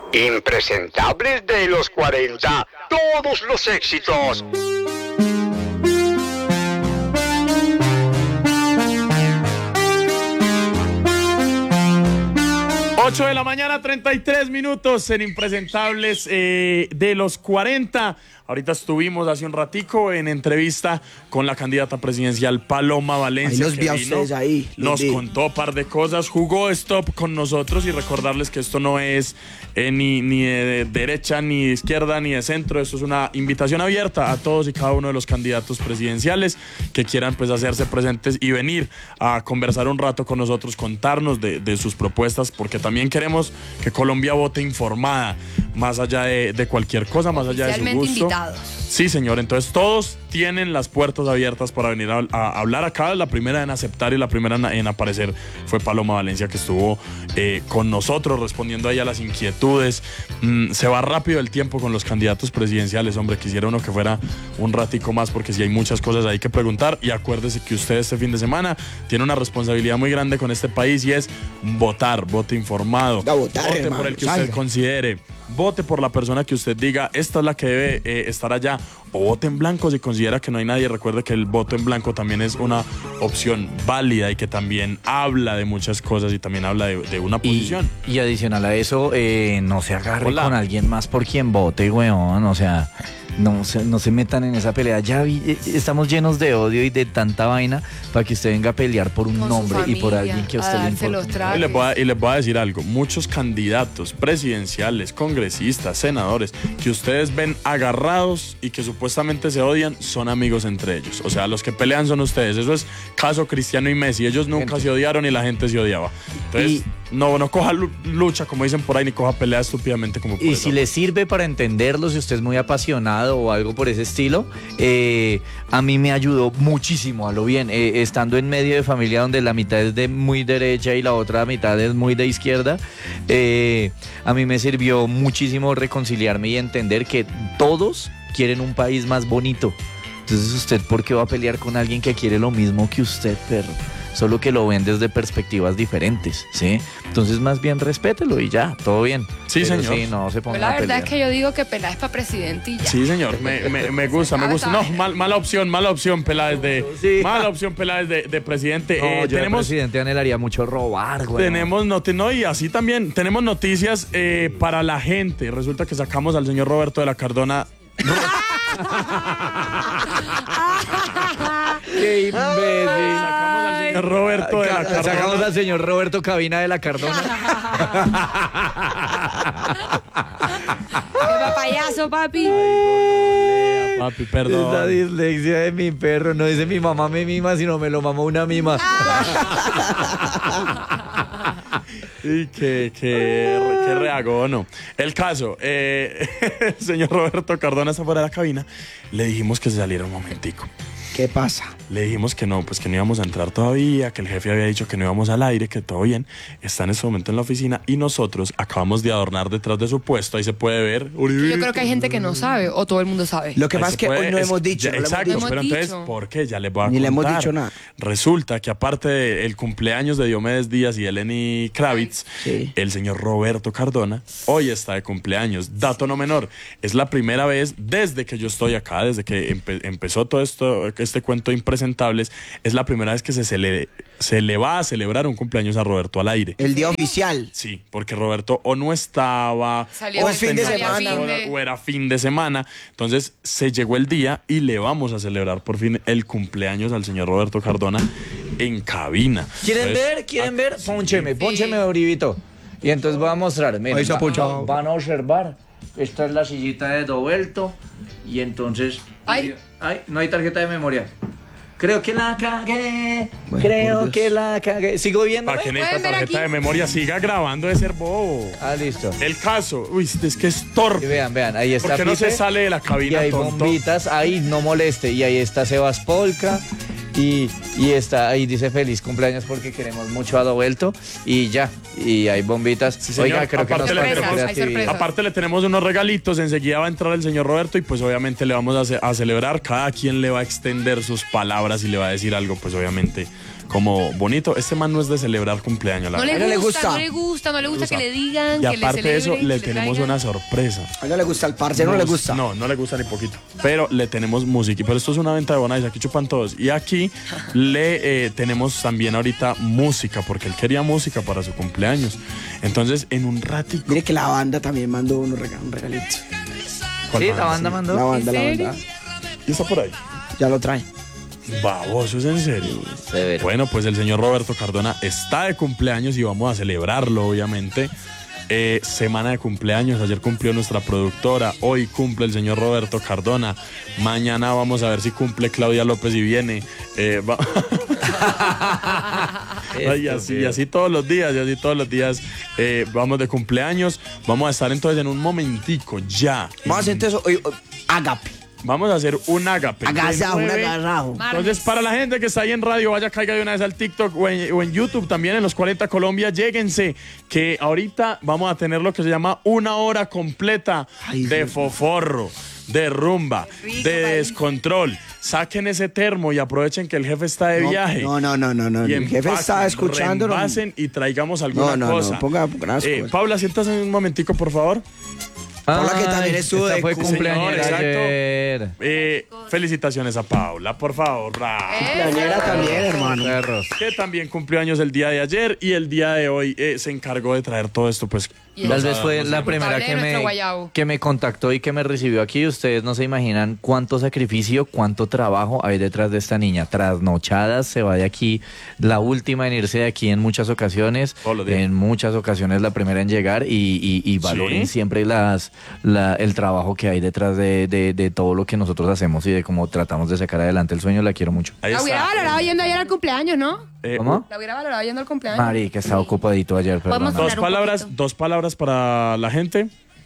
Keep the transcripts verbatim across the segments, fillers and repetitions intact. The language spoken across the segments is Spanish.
Impresentables de los cuarenta, todos los éxitos. ocho de la mañana, treinta y tres minutos en Impresentables eh, de los cuarenta. Ahorita estuvimos hace un ratico en entrevista con la candidata presidencial Paloma Valencia. Ahí los vi a ustedes ahí. Nos contó un par de cosas, jugó stop con nosotros y recordarles que esto no es eh, ni, ni de derecha, ni de izquierda, ni de centro. Esto es una invitación abierta a todos y cada uno de los candidatos presidenciales que quieran pues hacerse presentes y venir a conversar un rato con nosotros, contarnos de, de sus propuestas, porque también queremos que Colombia vote informada, más allá de, de cualquier cosa, más allá de su gusto. Invitados. Sí, señor. Entonces todos tienen las puertas abiertas para venir a, a hablar acá. La primera en aceptar y la primera en, en aparecer fue Paloma Valencia, que estuvo eh, con nosotros respondiendo ahí a las inquietudes. Mm, se va rápido el tiempo con los candidatos presidenciales. Hombre, quisiera uno que fuera un ratico más, porque sí hay muchas cosas ahí que preguntar. Y acuérdese que usted este fin de semana tiene una responsabilidad muy grande con este país y es votar, vote informado. A votar, vote hermano, por el que salga. usted considere. Vote por la persona que usted diga, esta es la que debe eh, estar allá. O vote en blanco si considera que no hay nadie. Recuerde que el voto en blanco también es una opción válida y que también habla de muchas cosas y también habla de, de una posición. Y, y adicional a eso, eh, no se agarre Hola. con alguien más por quien vote, weón. O sea, no se, no se metan en esa pelea. Ya vi, eh, estamos llenos de odio y de tanta vaina para que usted venga a pelear por un Con su nombre y por familia, alguien que a a usted le darse los importa. trajes. Y les, voy a, y les voy a decir algo, muchos candidatos presidenciales, congresistas, senadores, que ustedes ven agarrados y que supuestamente se odian, son amigos entre ellos. O sea, los que pelean son ustedes. Eso es caso Cristiano y Messi. Ellos nunca Gente. se odiaron y la gente se odiaba. Entonces, Y- no, no coja lu- lucha, como dicen por ahí, ni coja pelea estúpidamente como por Y eso. si le sirve para entenderlo, si usted es muy apasionado o algo por ese estilo, eh, a mí me ayudó muchísimo a lo bien. Eh, estando en medio de familia donde la mitad es de muy derecha y la otra mitad es muy de izquierda, eh, a mí me sirvió muchísimo reconciliarme y entender que todos quieren un país más bonito. Entonces, ¿usted por qué va a pelear con alguien que quiere lo mismo que usted, perro? Solo que lo ven desde perspectivas diferentes, ¿sí? Entonces, más bien respételo y ya, todo bien. Sí, Pero señor. Sí, no se ponga Pero la a verdad pelear. es que yo digo que Peláez es para presidente y ya. Sí, señor, me, me, me gusta, me gusta. No, mal- mala opción, mala opción, Peláez de, Sí. mala opción, Peláez de, de presidente. No, Eh, yo de tenemos, presidente anhelaría mucho robar, güey. tenemos noti- no, y así también, tenemos noticias eh, para la gente. Resulta que sacamos al señor Roberto de la Cardona. ¡Qué imbécil! Sacamos al señor Roberto de la Sacamos Cardona. al señor Roberto Cabina de la Cardona. ¡Qué payaso, papi! Papi, Es la perdón. dislexia de mi perro. No dice mi mamá me mima, sino me lo mamó una mima. Y qué, qué, qué reagono. El caso, eh, el señor Roberto Cardona está fuera de la cabina. Le dijimos que se saliera un momentico. ¿Qué pasa? Le dijimos que no, pues que no íbamos a entrar todavía, que el jefe había dicho que no íbamos al aire, que todo bien. Está en este momento en la oficina y nosotros acabamos de adornar detrás de su puesto. Ahí se puede ver. Yo creo que hay gente que no sabe o todo el mundo sabe. Lo que Ahí pasa se es que puede- hoy no es- hemos dicho. ya, no lo hemos exacto, dicho. pero hemos entonces, dicho. ¿por qué? Ya les voy a Ni le hemos contar. dicho nada. Resulta que aparte del cumpleaños de Diomedes Díaz y Eleni Kravitz, Sí. el señor Roberto Cardona hoy está de cumpleaños. Dato no menor, es la primera vez desde que yo estoy acá, desde que empe- empezó todo esto, este cuento de Impresentables, es la primera vez que se, se, le, se le va a celebrar un cumpleaños a Roberto al aire. El día oficial. Sí, porque Roberto o no estaba, Salía o, de- fin de tenía- semana. o era- o era fin de semana. Entonces se llegó el día y le vamos a celebrar por fin el cumpleaños al señor Roberto Cardona en cabina. ¿Quieren Entonces, ver? ¿Quieren ah, ver? Póncheme, póncheme, Uribito. Y entonces voy a mostrar. Miren, Ahí se ha va- ponchado. van a observar. Esta es la sillita de Dovelto. Y entonces. Ay. Ay, no hay tarjeta de memoria. Creo que la cagué. Bueno, Creo por Dios. que la cagué. ¿Sigo viendo? Para que ¿Pueden neta ver tarjeta aquí? de memoria siga grabando de ser bobo. Ah, listo. El caso, uy, es que es Y torpe. vean, vean, ahí está. ¿Por qué no se Pipe, sale de la Y cabina, hay tonto? bombitas. Ahí no moleste. Y ahí está Sebas Polka. Y, y está ahí dice feliz cumpleaños porque queremos mucho a Roberto y ya, y hay bombitas. Sí, señor. Oiga, creo que nos Aparte le falta tenemos- hay creatividad. sorpresas. Aparte le tenemos unos regalitos, enseguida va a entrar el señor Roberto y pues obviamente le vamos a, ce- a celebrar, cada quien le va a extender sus palabras y le va a decir algo pues obviamente como bonito. Este man no es de celebrar cumpleaños, la No le, verdad. A ella le gusta, gusta. no le gusta, no le gusta gusta. que le digan, Y que le aparte de eso celebren, le que tenemos traigan. una sorpresa. A ella le gusta el parce, no le Mus- gusta. No, no le gusta ni poquito. Pero le tenemos música. Pero esto es una venta de Bonais, aquí chupan todos. Y aquí le eh, tenemos también ahorita música, porque él quería música para su cumpleaños. Entonces, en un ratito. Mire que la banda también mandó unos rega- un regalito. ¿Cuál Sí, banda? la banda mandó. La banda, la ¿En serio? banda. ¿Y está por ahí? Ya lo trae. Baboso, ¿es en serio? Severo. Bueno, pues el señor Roberto Cardona está de cumpleaños y vamos a celebrarlo, obviamente. Eh, semana de cumpleaños, ayer cumplió nuestra productora, hoy cumple el señor Roberto Cardona, mañana vamos a ver si cumple Claudia López y viene. Eh, va- y, así, y así todos los días, y así todos los días eh, vamos de cumpleaños. Vamos a estar entonces en un momentico, ya. Vamos a hacer entonces hoy, hoy, agape. Vamos a hacer un agape. Agasajo, De un nueve- agarrajo. Entonces, para la gente que está ahí en radio, vaya, caiga de una vez al TikTok o en, o en YouTube también, en los cuarenta Colombia, lléguense, que ahorita vamos a tener lo que se llama una hora completa Ay, de Dios. foforro, de rumba, Rico, de país. descontrol. Saquen ese termo y aprovechen que el jefe está de viaje. No, no, no, no, no. Y El jefe empaquen, está escuchando. no. reembasen y traigamos alguna No, no, no, cosa. ponga- ponga las Eh, cosas. Paula, siéntase un momentico, por favor. Paula, que también Ay, estuvo esta de fue cu- cumpleaños Señor, exacto. ayer. Eh, felicitaciones a Paula, por favor. bravo. Cumpleañera también, hermano. Perros. Que también cumplió años el día de ayer y el día de hoy eh, se encargó de traer todo esto, pues. Y Tal el- vez fue la el primera culpable que de nuestro me, guayabo. que me contactó y que me recibió aquí. Ustedes no se imaginan cuánto sacrificio, cuánto trabajo hay detrás de esta niña. Trasnochadas, se va de aquí, la última en irse de aquí en muchas ocasiones. Todos los días. En muchas ocasiones la primera en llegar y, y, y valoren ¿Sí? siempre las, la- el trabajo que hay detrás de, de, de todo lo que nosotros hacemos y de cómo tratamos de sacar adelante el sueño. La quiero mucho. Ahí La hubiera está. valorado yendo ayer al cumpleaños, ¿no? Eh, ¿Cómo? La hubiera valorado yendo al cumpleaños. Mari, que estaba ocupadito ayer, Podemos perdón. Dos hablar un palabras, poquito. dos palabras para la gente.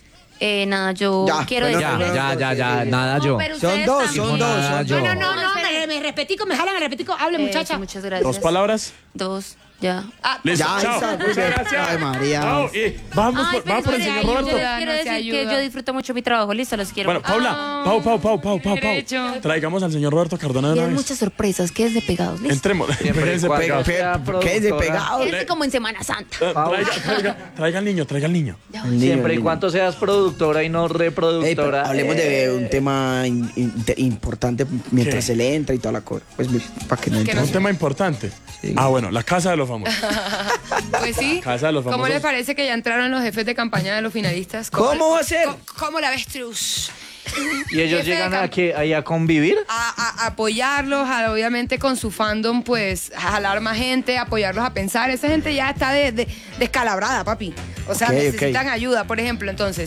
Eh, nada, yo Ya, quiero bueno, decirles... Ya, ya, ya, ya, nada yo. pero Son ustedes dos, también. son dos, Nada, son yo. dos. No, no, no, me, me repetico, me jalan el repetico. Hable, Eh, muchacha. sí, muchas gracias. Dos palabras. Dos, ya. Ah, Listo, Ya, chao. está, Muchas pues, gracias. ay, María. Chao, y vamos, Ay, por, vamos por el pero señor yo Roberto. les Ayuda, quiero no se decir que ayuda. yo disfruto mucho mi trabajo, listo, los quiero Bueno, mucho. Paula, Pau, Pau, Pau, Pau, Pau, Pau. derecho. Traigamos al señor Roberto Cardona de una Tienen vez. muchas sorpresas, quédense pegados, listo. Entremos. Siempre Quédense y cuando pegados. sea Pe- Quédense productora. pegados. Quédense como en Semana Santa. Eh, Traiga, traiga, traiga al niño, traiga al niño. El niño, Siempre el y niño. cuando seas productora y no Ey, pero reproductora. hablemos eh, de un tema in- in- importante mientras ¿Qué? él entra y toda la cosa. Pues para que no Que entre. no Un tema importante. Sí. Ah, bueno, la casa de los famosos. Pues sí. Casa de los ¿Cómo famosos. les parece que ya entraron los jefes de campaña de los finalistas? ¿Cómo va a ser? ¿Cómo, cómo la ves, Trus? Y ellos Jefe de llegan camp- aquí, ahí a convivir. A, a- a apoyarlos, a, obviamente con su fandom, pues a jalar más gente, apoyarlos a pensar. Esa gente ya está de, de- descalabrada, papi. O sea, Ok, necesitan ok. ayuda. Por ejemplo, entonces,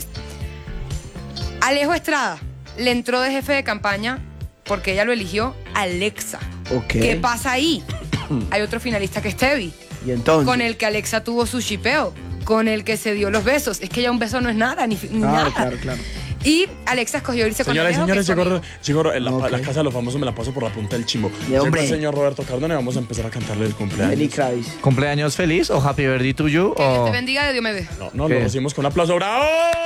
Alejo Estrada le entró de jefe de campaña porque ella lo eligió Alexa. Ok. ¿Qué pasa ahí? Hay otro finalista que es Tevi, Y entonces. con el que Alexa tuvo su shipeo, con el que se dio los besos. Es que ya un beso no es nada, ni, ni Claro, nada. claro, claro. Y Alexa escogió irse Señoras y con Alejo, señores, que es su llegó, amigo. llegó la, Ok. la casa de los famosos, me la paso por la punta del chimbo. Y Llegó hombre. el señor Roberto Cardona y vamos a empezar a cantarle el cumpleaños. Lenny Kravitz. ¿Cumpleaños feliz o happy birthday to you? Que Dios O... te bendiga, de Dios me dé. No, no, ¿Qué? lo decimos con un aplauso. ¡Bravo!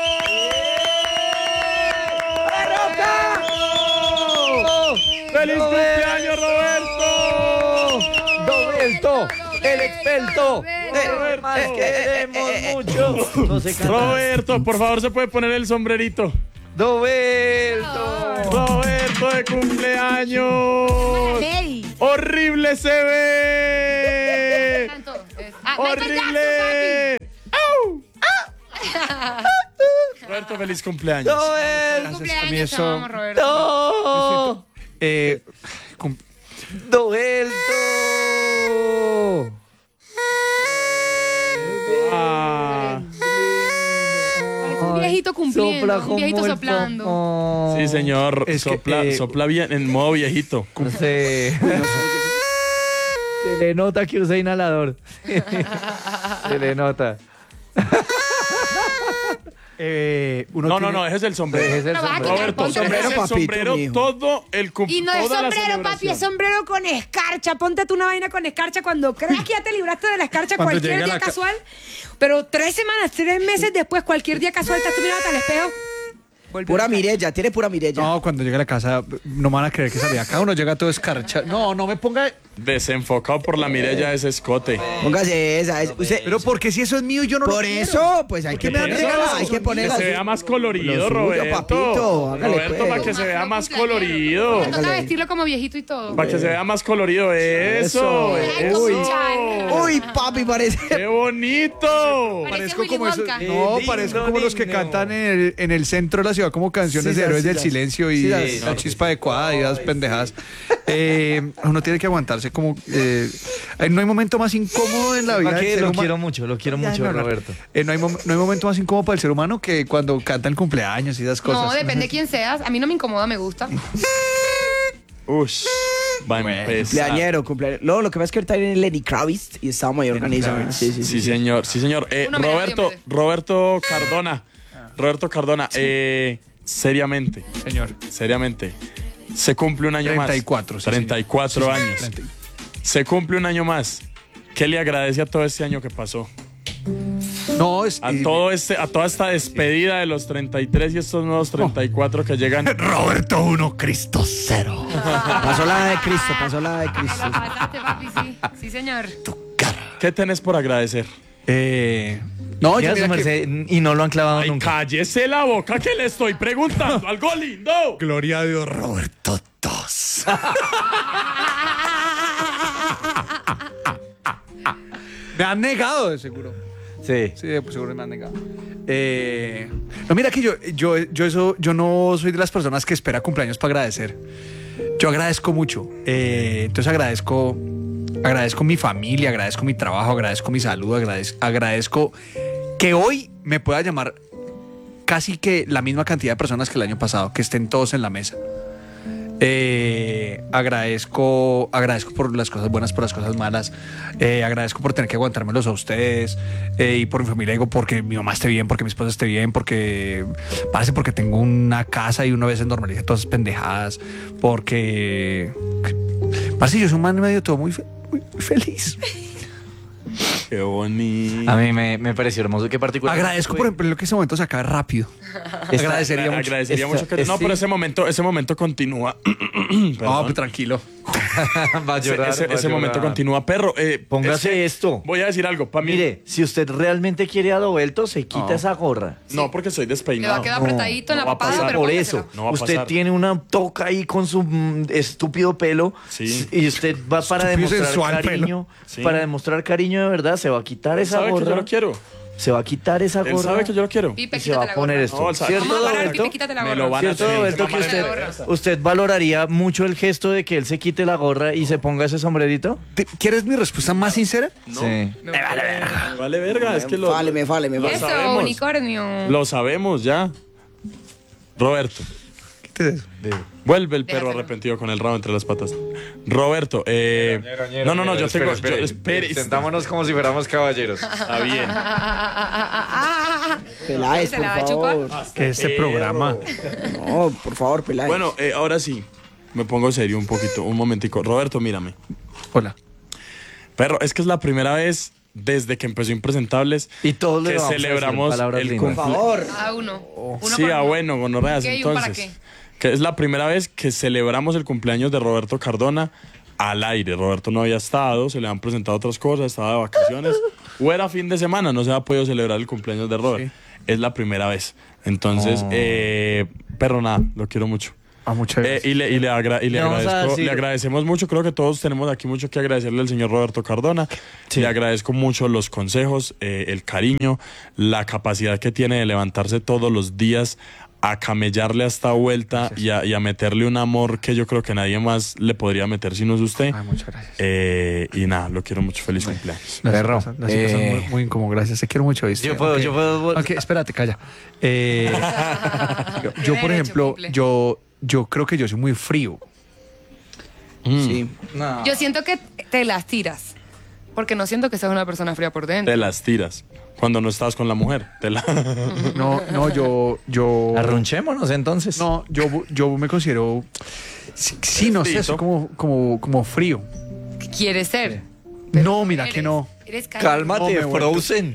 ¡Feliz cumpleaños, Roberto! ¡Roberto! ¡El experto! Roberto. ¡Eh, más queremos mucho! No sé cantar. Roberto, por favor, se puede poner el sombrerito. ¡Roberto! Roberto de cumpleaños. Hey. ¡Horrible se ve! Tanto. Es- Ah, Michael Jackson, ¡Horrible! ¡Au! Roberto, feliz cumpleaños. papi. ¡Roberto! Cumpleaños, te amamos, Roberto. ¡No! Eh, cum- ¡Roberto! Ah, Es un viejito cumpliendo, Sopla un viejito como el soplando. popó. sí, señor. Es que, sopla, eh, sopla bien en modo viejito. No sé. Se le nota que usa inhalador. Se le nota. Eh, uno No, tiene- no, no, ese es el sombrero. Ese es el No, va a sombrero. quitar, Roberto, ponte sombrero, el sombrero, sombrero mijo. todo el cum- Y no es toda la sombrero, papi, celebración. es sombrero con escarcha. Ponte tú una vaina con escarcha cuando creas que ya te libraste de la escarcha Cuando cualquier llega día la ca- casual. Pero tres semanas, tres meses después, cualquier día casual, estás tú mirando al espejo. volvió Pura la escarcha. Mirella, tiene pura Mirella. No, cuando llega a la casa no me van a creer que salía. Cada uno llega todo escarcha. No, no me ponga. Desenfocado por la Mirella de ese escote. Póngase esa. es- usted- Pero porque si eso es mío, yo no lo por quiero. eso, pues hay que me ponerla, regalas? hay que Que ponerla. se vea más colorido, Lo suyo, Roberto. papito, hágale, Roberto, pues. para que se vea más Cumpleañero. colorido. Me toca vestirlo como viejito y todo. Para que se vea más colorido. Eso, Eso. eso. Uy, papi, parece. ¡Qué bonito! Parezco Willy como esos, Wonka. no, Eh, parezco digno, como los que digno. cantan en el, en el centro de la ciudad como canciones Sí, de sí, Héroes sí, del sí. Silencio y Sí, la sí, la chispa adecuada y las pendejadas. Eh, uno tiene que aguantarse como... eh, eh, no hay momento más incómodo en la vida ¿Para del qué? ser Lo humano. quiero mucho, lo quiero Ya, mucho, no, no. Roberto. Eh, no, hay mom- no hay momento más incómodo para el ser humano que cuando canta el cumpleaños y esas cosas. No, depende de quién seas. A mí no me incomoda, me gusta. Ush, va a empezar. Cumpleañero, cumpleañero. Luego, lo que pasa es que ahorita viene Lenny Kravitz y estaba muy organizado. Kravitz. Sí, sí, sí. Sí, señor, sí, señor. Eh, Uno me da Roberto, tiempo. Roberto Cardona. Roberto Cardona, eh, seriamente, Señor. seriamente. Se cumple un año treinta y cuatro, más. sí, treinta y cuatro señor. años. treinta. Se cumple un año más. ¿Qué le agradece a todo este año que pasó? No, es... A y- todo este, a toda esta despedida de los treinta y tres y estos nuevos treinta y cuatro que llegan. Roberto uno, Cristo cero. Pasó la de Cristo, pasó la de Cristo. Pasaste, papi, sí. Sí, señor. ¿Qué tenés por agradecer? Eh, no, Ya, yo su mira que- merced, y no lo han clavado Ay, nunca. cállese la boca que le estoy preguntando algo lindo. Gloria a Dios, Roberto dos. Me han negado, de seguro. Sí. Sí, pues seguro me han negado. Eh, no, mira que yo, yo, yo, eso, yo no soy de las personas que espera cumpleaños para agradecer. Yo agradezco mucho. Eh, entonces agradezco, agradezco mi familia, agradezco mi trabajo, agradezco mi salud, agradezco, agradezco que hoy me pueda llamar casi que la misma cantidad de personas que el año pasado, que estén todos en la mesa. Eh, agradezco, agradezco por las cosas buenas, por las cosas malas. Eh, agradezco por tener que aguantármelos a ustedes eh, y por mi familia. Digo, porque mi mamá esté bien, porque mi esposa esté bien, porque parece porque tengo una casa y una vez normaliza todas esas pendejadas. Porque parece yo soy un man medio todo muy, fe- muy, muy feliz. Qué bonito. A mí me, me pareció hermoso. Qué particular. Agradezco, por ejemplo, que ese momento se acabe rápido. Esta- agradecería mucho. Agradecería Esta- mucho que. No, este- pero ese momento, ese momento continúa. No, Perdón. pues tranquilo. Va a Ese, llorar, ese- va a ese momento llorar. continúa, perro. eh, Póngase es que esto. Voy a decir algo. Para mí. Mire, si usted realmente quiere a Roberto, se quita esa gorra. No, porque soy Le va despeinado. a quedar No, apretadito en no la va a papada, pasar pero Por póngaselo. eso, No va a usted pasar. tiene una toca ahí con su mm, estúpido pelo Sí. y usted va para Estúpido demostrar sensual cariño, Sí. para demostrar cariño de verdad, se va a quitar Él esa sabe que yo gorra, lo quiero. se va a quitar esa Él gorra sabe que yo lo quiero. Pipe, y se va quítate a la poner gorra. esto. No, él sabe. ¿Cierto, Vamos a parar, Roberto? Pipe, quítate la Me gorra. lo van a ¿Cierto, hacer. Roberto, que Mamá de usted, verga. usted valoraría mucho el gesto de que él se quite la gorra y se ponga ese sombrerito? ¿Te- ¿Quieres mi respuesta más sincera? Sí. Me vale verga. Me vale verga. Es que lo, Fale, me fale, me lo fale. Eso, sabemos. unicornio. Lo sabemos ya. Roberto. ¿Qué es eso? Vuelve el perro Déjaselo. arrepentido con el rabo entre las patas. Roberto, eh. no, no, no, yo tengo. yo- espere, Sentámonos como si fuéramos caballeros. Está bien. Peláez, ¿Se por la va a chupar? favor. Que este programa. No, por favor, Peláez. Bueno, eh, ahora sí. Me pongo serio un poquito, un momentico. Roberto, mírame. Hola. Perro, es que es la primera vez desde que empezó Impresentables Y todos le que vamos a decir celebramos palabras el lindas. por favor. A uno. Uno Sí, por ah, uno. bueno, gonorreas. ¿Qué y un para Entonces, qué? que es la primera vez que celebramos el cumpleaños de Roberto Cardona al aire. Roberto no había estado, se le han presentado otras cosas, estaba de vacaciones. O era fin de semana, no se ha podido celebrar el cumpleaños de Robert. Es la primera vez. Entonces, Oh. eh, pero nada, lo quiero mucho. Ah, muchas Eh, gracias. y le, y le, agra- y le Le vamos a agradezco- decir- le agradecemos mucho, creo que todos tenemos aquí mucho que agradecerle al señor Roberto Cardona. Le agradezco mucho los consejos, eh, el cariño, la capacidad que tiene de levantarse todos los días a camellarle a esta vuelta y a, y a meterle un amor que yo creo que nadie más le podría meter si no es usted. Ay, muchas gracias. Eh, y nada, lo quiero mucho. Feliz cumpleaños. Las Perro, cosas- las cosas eh, muy, muy incómodo, gracias. Te quiero mucho, ¿viste? Yo puedo, Aunque- yo puedo. aunque, espérate, calla. Eh, yo, yo, por derecho ejemplo, cumple. yo, yo creo que yo soy muy frío. Sí. No. Yo siento que te las tiras. Porque no siento que seas una persona fría por dentro. Te las tiras. cuando no estás con la mujer. Te la... No, no, yo, yo. Arrunchémonos entonces. No, yo, yo me considero. Sí, sí, no sé, soy como, como, como frío. ¿Qué quieres ser? No, mira Eres- que no. Eres cálido. Cálmate, No, me he vuelto- Frozen.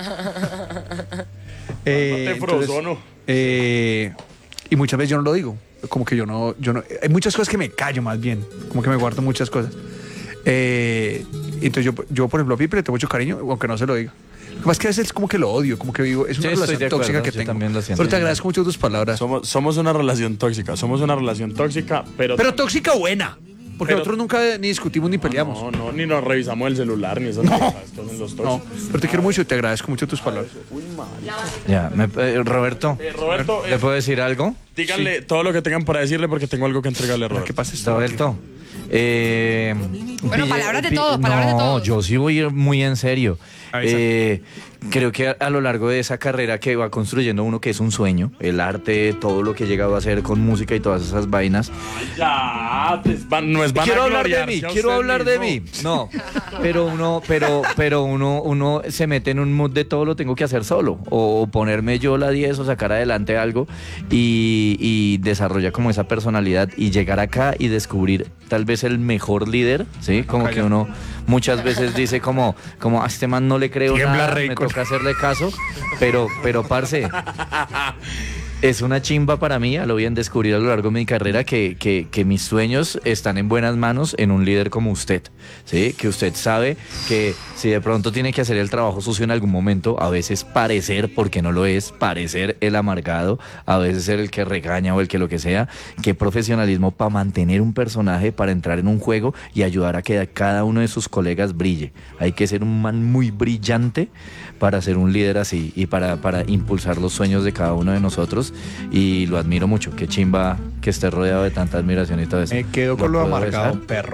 Eh, Te entonces, frozono. eh, y muchas veces yo no lo digo. Como que yo no, yo no. Hay muchas cosas que me callo más bien. Como que me guardo muchas cosas. Eh, entonces yo, yo, por ejemplo, a Pipe le tengo mucho cariño, aunque no se lo diga. Lo que pasa es que a veces es como que lo odio, como que vivo. Es una Sí, estoy relación de acuerdo, tóxica que yo tengo. también lo siento. Pero te agradezco mucho tus palabras. Somos, somos una relación tóxica, somos una relación tóxica, pero... Pero tóxica buena. Porque Pero- nosotros nunca ni discutimos ni peleamos. No, no, ni nos revisamos el celular, ni esas cosas. Estos son los No, tóxicos. pero te quiero mucho y te agradezco mucho tus palabras. Ya, me- eh, Roberto, Eh, Roberto, ¿le eh, puedo decir algo? díganle todo lo que tengan para decirle porque tengo algo que entregarle a Roberto. ¿Qué pasa esto? Roberto. Eh, Bueno, pille- palabras de pi- todos, palabras de no, todos. yo sí voy a ir muy en serio. Avisa. Eh, creo que a, a lo largo de esa carrera que va construyendo uno, que es un sueño, el arte, todo lo que he llegado a hacer con música y todas esas vainas. Ya, pues, van- no es van Quiero a hablar de gloriarse mí, a quiero usted hablar de mismo. mí. No, pero uno, pero, pero uno, uno se mete en un mood de todo lo tengo que hacer solo, o ponerme yo la diez o sacar adelante algo y, y desarrolla como esa personalidad y llegar acá y descubrir tal vez el mejor líder, ¿sí? Como que uno muchas veces dice como, como a este man no le creo Tiembla, nada, rey, me con- toca hacerle caso, pero, pero parce, es una chimba para mí, a lo bien descubrir a lo largo de mi carrera que, que, que mis sueños están en buenas manos en un líder como usted, ¿sí? Que usted sabe que si de pronto tiene que hacer el trabajo sucio en algún momento, a veces parecer, porque no lo es, parecer el amargado, a veces ser el que regaña o el que lo que sea, qué profesionalismo para mantener un personaje, para entrar en un juego y ayudar a que cada uno de sus colegas brille. Hay que ser un man muy brillante para ser un líder así y para, para impulsar los sueños de cada uno de nosotros y lo admiro mucho. Qué chimba que esté rodeado de tanta admiración y todo eso. Me quedo con lo puedo amargado, besar? perro.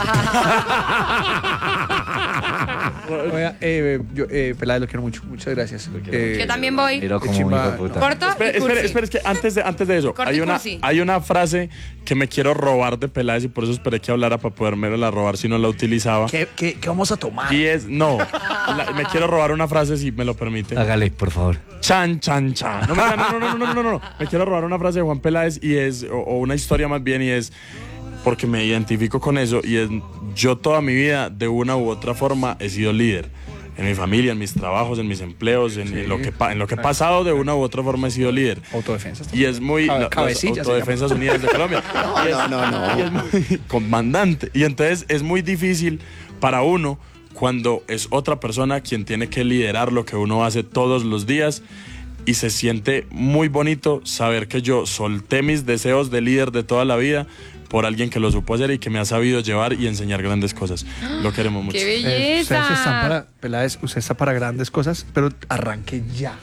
Oiga, eh, yo, eh, Peláez, lo quiero mucho. Muchas gracias. Eh, Yo también voy. Miro como Qué un chimba. hijo de puta. Corto Espera, y cursi. espera, espera, es que antes de, antes de eso, Corto hay y una, cursi. hay una frase que me quiero robar de Peláez y por eso esperé que hablara para poderme la robar si no la utilizaba. ¿Qué, qué, qué vamos a tomar? Y es, no, la- me quiero robar una frase si me lo permite. Hágale, por favor. Chan, chan, chan. No, me- no, no, no, no, no, no, no. Me quiero robar una frase de Juan Peláez y es, o, o una historia más bien, y es, porque me identifico con eso, y es, yo toda mi vida, de una u otra forma, he sido líder. En mi familia, en mis trabajos, en mis empleos, en, en lo, que, pa- en lo que he pasado, de una u otra forma he sido líder. Autodefensa. Y es muy... Cabe- no, las cabecilla se Autodefensas Unidas de Colombia. Y es- no, no, no. y es muy comandante. Y entonces es muy difícil para uno cuando es otra persona quien tiene que liderar lo que uno hace todos los días. Y se siente muy bonito saber que yo solté mis deseos de líder de toda la vida por alguien que lo supo hacer y que me ha sabido llevar y enseñar grandes cosas. Lo queremos mucho. ¡Qué Eh, belleza! ustedes están para, Peláez, usted está para grandes cosas, pero arranque ya.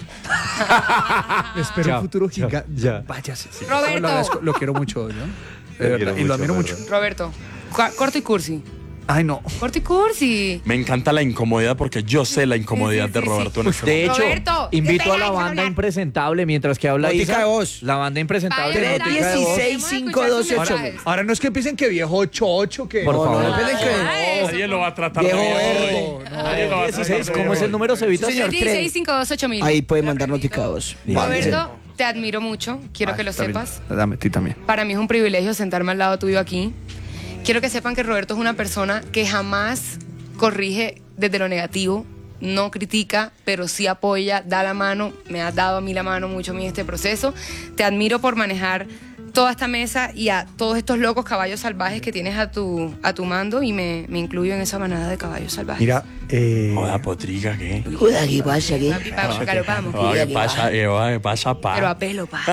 Espero Ya, un futuro ya, gigante. ya. Váyase. sí. Roberto. Lo, agradezco, lo quiero mucho, ¿no? De verdad, quiero y lo mucho, admiro mucho. Roberto. Roberto, cu- corto y cursi. Ay, no. Corto y cursi. Me encanta la incomodidad porque yo sé la incomodidad Sí, sí, de sí, Roberto. sí. en este De hecho, Roberto, invito a espera, la déjame banda hablar. impresentable mientras que habla Notica Isa. de voz. La banda impresentable. Vaya, Notica de voz. dieciséis, cinco, doce, ocho. Ahora- Ahora no es que piensen que viejo ocho ocho, que... Por No, favor. no, esperen que- Ay, Nadie lo va a tratar Viejo de bien verde. hoy. Nadie lo va a tratar dieciséis, de ¿cómo bien es el hoy. número, Cevita? Sí, señor. dieciséis, cinco, dos, ocho mil. Ahí puede mandar notica dos. Roberto, te admiro mucho. Quiero que lo sepas. Dame, a ti también. Para mí es un privilegio sentarme al lado tuyo aquí. Quiero que sepan que Roberto es una persona que jamás corrige desde lo negativo, no critica, pero sí apoya, da la mano. Me has dado a mí la mano mucho a mí en este proceso. Te admiro por manejar toda esta mesa y a todos estos locos caballos salvajes que tienes a tu, a tu mando y me, me incluyo en esa manada de caballos salvajes. Mira, eh... Joda, potriga, ¿qué? Joda, ¿qué pasa aquí? Papi, pa- galopamos. Joda, ¿qué pasa? Eh, joda, ¿qué pasa, pa? Pero a pelo, pa.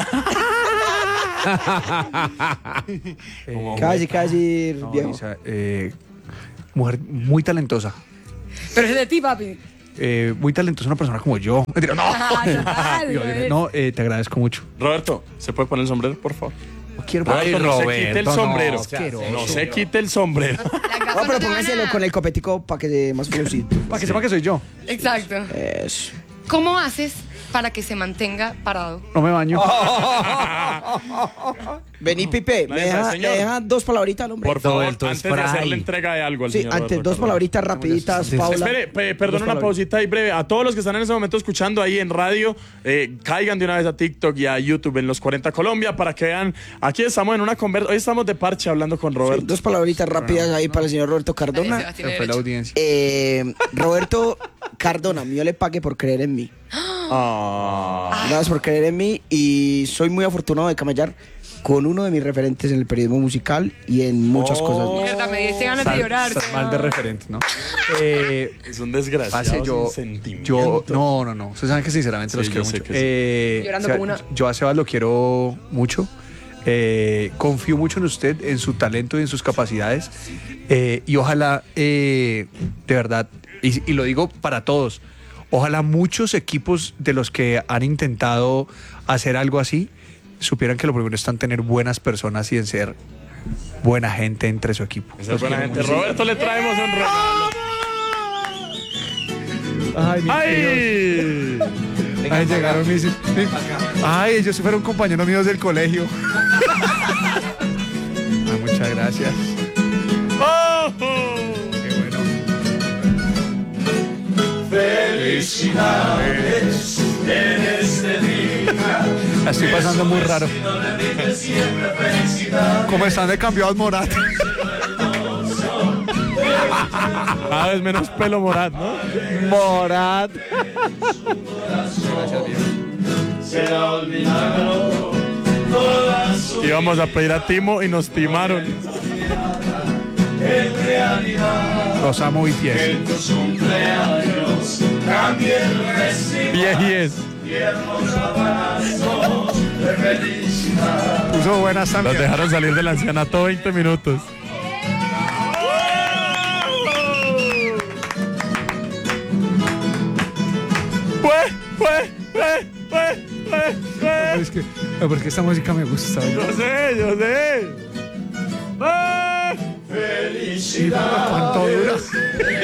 Casi, casi, no, viejo. Isa, eh, mujer muy talentosa. Pero es de ti, papi. Eh, muy talentosa, una persona como yo. Mentira, no. Ah, total, Yo, ¿ves? no, eh, te agradezco mucho. Roberto, ¿se puede poner el sombrero, por favor? No quiero Ay, Roberto, no se quite el Roberto, no, sombrero. asqueroso. No se quite el sombrero. Las gafas No, pero no te van póngaselo a- con el copetico para que dé más flowcito. Para que sepa que soy yo. Exacto. Eso. ¿Cómo haces para que se mantenga parado? No me baño. Vení, Pipe, me Nadie sabe, deja, señor. me deja dos palabritas al hombre. Por favor, Roberto antes es de hacer fray. la entrega de algo al Sí, señor antes, Roberto dos Cardona. palabritas rapiditas, Paula. Espere, pe- perdón, Dos una palabritas. pausita ahí breve. A todos los que están en ese momento escuchando ahí en radio, eh, caigan de una vez a TikTok y a YouTube en los cuarenta Colombia para que vean. Aquí estamos en una conversación. Hoy estamos de parche hablando con Roberto. Sí, dos palabritas rápidas ahí para el señor Roberto Dale, Cardona. Sebas, tiene Fue la derecho. audiencia. Eh, Roberto Cardona, yo le pague por creer en mí. Ah. Gracias por creer en mí y soy muy afortunado de camellar con uno de mis referentes en el periodismo musical y en muchas Oh. cosas. Mierda, me diste ganas de Sal- llorar. sal mal de Sebas. referente, ¿no? Eh, Es un desgraciado. Parce, yo, sin sentimiento. yo, no, no, no. Ustedes saben que sinceramente Sí, los yo quiero sé mucho. que sí. Eh, Llorando Seba- como una- Yo a Sebas lo quiero mucho. Eh, confío mucho en usted, en su talento y en sus capacidades. Eh, y ojalá, eh, de verdad, y, y lo digo para todos, ojalá muchos equipos de los que han intentado hacer algo así supieran que lo primero está en tener buenas personas y en ser buena gente entre su equipo. Esa es buena gente. Roberto, le traemos un regalo. Ay, mis ¡Ay! Ahí llegaron mis, mis- Ay, ellos fueron compañeros míos del colegio. Ah, muchas gracias. ¡Oh! Qué bueno. La estoy pasando muy raro. Como están de cambiados Morat. Cada vez menos pelo Morat, ¿no? Morat. Íbamos a pedir a Timo y nos timaron. Los amo y fiel. Viejies. Puso buenas Los también. dejaron salir del ancianato veinte minutos. Fue, fue, fue, fue, fue, fue. Es que, porque esta música me gusta. Yo sé, yo sé. ¡Ah! ¿Cuánto dura?